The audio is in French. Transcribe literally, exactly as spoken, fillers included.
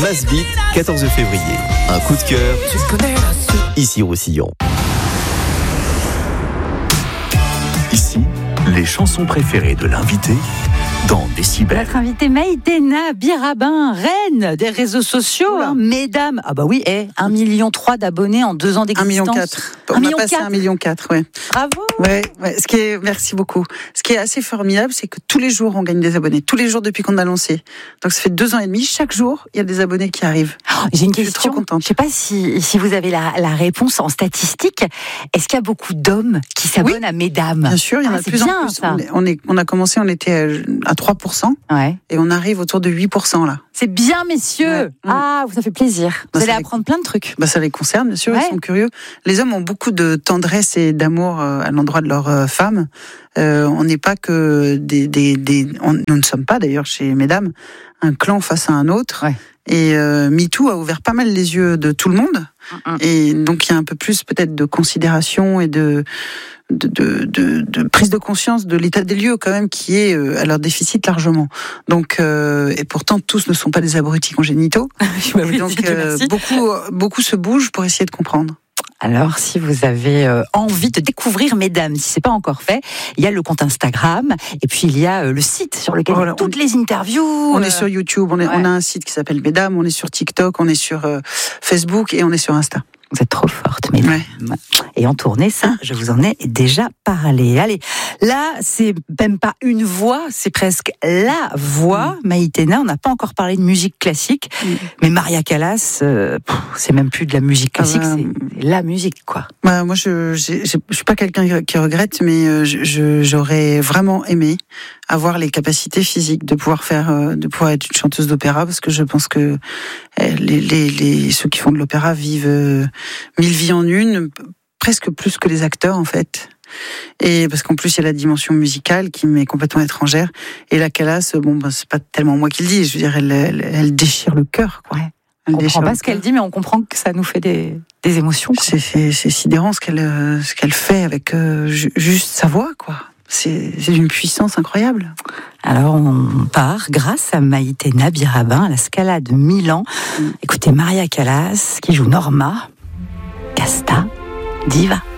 Mass Beat, quatorze février. Un coup de cœur, ici Roussillon. Ici, les chansons préférées de l'invité dans Décibel. Notre invitée Maïtena Birabin, reine des réseaux sociaux, hein, mesdames. Ah bah oui, eh, un million trois d'abonnés en deux ans d'existence. un million quatre. On a passé un million quatre, ouais. Bravo. Ouais, ouais. Ce qui est, merci beaucoup. Ce qui est assez formidable, c'est que tous les jours, on gagne des abonnés. Tous les jours depuis qu'on a lancé. Donc ça fait deux ans et demi. Chaque jour, il y a des abonnés qui arrivent. Oh, j'ai une Je suis question. trop contente. Je sais pas si, si vous avez la, la réponse en statistique. Est-ce qu'il y a beaucoup d'hommes qui s'abonnent Oui. à mesdames? Bien sûr, il y en Ah, a de c'est plus bien, en plus. ça. On, est, on, est, on a commencé, on était à trois pour cent. Ouais. Et on arrive autour de huit pour cent là. C'est bien, messieurs. Ouais. Ah, ça fait plaisir. Vous Bah, allez ça apprendre plein de trucs. Bah, ça les concerne, bien sûr, Ouais. ils sont curieux. Les hommes ont beaucoup de tendresse et d'amour euh, à l'endroit de leurs euh, femmes. Euh, on n'est pas que des... des, des on, nous ne sommes pas, d'ailleurs, chez Mesdames, un clan face à un autre. Ouais. Et euh, MeToo a ouvert pas mal les yeux de tout le monde. Mm-mm. Et donc, il y a un peu plus peut-être de considération et de... De, de, de, de prise de conscience de l'état des lieux quand même qui est euh, à leur déficit largement. Donc euh, et pourtant tous ne sont pas des abrutis congénitaux. Bah Et oui, donc Dieu euh, merci. beaucoup beaucoup se bougent pour essayer de comprendre. Alors, si vous avez euh, envie de découvrir Mesdames, si c'est pas encore fait, il y a le compte Instagram et puis il y a euh, le site sur lequel Voilà, il y a toutes on- les interviews. On euh, est sur YouTube, on, est, ouais. on a un site qui s'appelle Mesdames, on est sur TikTok, on est sur euh, Facebook et on est sur Insta. Vous êtes trop forte, Mesdames. Ouais. Et en tournée, ça, je vous en ai déjà parlé. Allez, là, c'est même pas une voix, c'est presque la voix. Maïtena, on n'a pas encore parlé de musique classique, Mm. mais Maria Callas, euh, pff, c'est même plus de la musique Ah classique, bah, c'est la musique, quoi. Bah, moi, je j'ai- j'ai- je suis pas quelqu'un qui regrette, mais euh, je- je- j'aurais vraiment aimé avoir les capacités physiques de pouvoir faire, euh, de pouvoir être une chanteuse d'opéra, parce que je pense que eh, les, les, les ceux qui font de l'opéra vivent euh, mille vies en une, presque plus que les acteurs en fait. Et parce qu'en plus il y a la dimension musicale qui m'est complètement étrangère. Et la Callas, bon, bah, c'est pas tellement moi qui le dis. Je veux dire, elle, elle, elle déchire le cœur, quoi. Ouais. Elle On comprend déchire pas le ce qu'elle cœur. dit, mais on comprend que ça nous fait des, des émotions, quoi. C'est, c'est, c'est sidérant ce qu'elle, euh, ce qu'elle fait avec euh, ju- juste sa voix, quoi. C'est, c'est d'une puissance incroyable. Alors, on part grâce à Maïtena Birabin à la Scala de Milan. Mm. Écoutez, Maria Callas qui joue Norma, Casta, Diva.